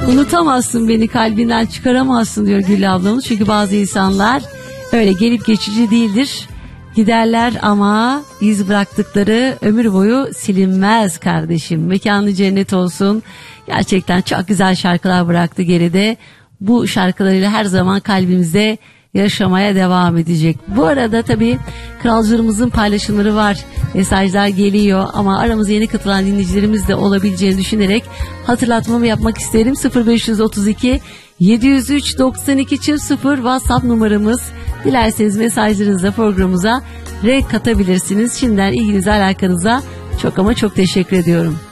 Unutamazsın beni, kalbinden çıkaramazsın diyor Gül ablamız. Çünkü bazı insanlar öyle gelip geçici değildir. Giderler ama iz bıraktıkları ömür boyu silinmez kardeşim. Mekanı cennet olsun. Gerçekten çok güzel şarkılar bıraktı geride. Bu şarkılarıyla her zaman kalbimizde yaşamaya devam edecek. Bu arada tabii kralcılarımızın paylaşımları var. Mesajlar geliyor ama aramıza yeni katılan dinleyicilerimiz de olabileceğini düşünerek hatırlatmamı yapmak isterim. 0532 703 92 0 WhatsApp numaramız. Dilerseniz mesajlarınızla programımıza renk katabilirsiniz. Şimdiden ilginize, alakanıza çok ama çok teşekkür ediyorum.